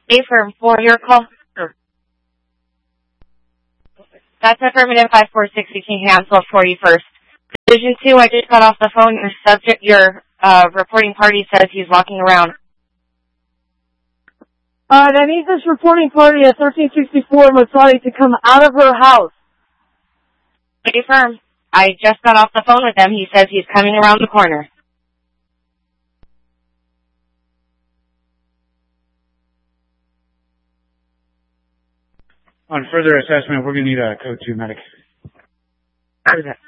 Affirm for your call. That's affirmative 546. We can cancel for you first. Division 2, I just got off the phone. Your reporting party says he's walking around. I need this reporting party at 1364 Masadi to come out of her house. Affirm. I just got off the phone with him. He says he's coming around the corner. On further assessment, we're going to need a code 2 medic. What is that?